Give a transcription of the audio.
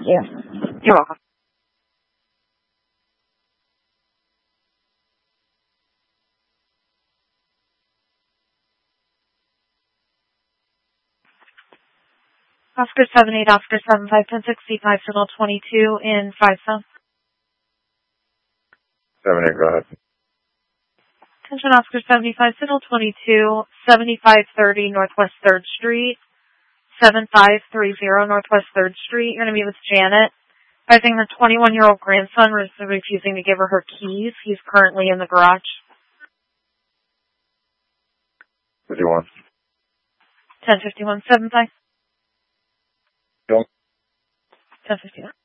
you. You're welcome. Oscar 78, Oscar 751065, signal 22 in 5 South. 78, go ahead. Attention Oscar 75, signal 22, 7530 Northwest 3rd Street, 7530 Northwest 3rd Street. You're going to meet with Janet. I think her 21-year-old grandson was refusing to give her keys. He's currently in the garage. 51. 1051, 75. 1051.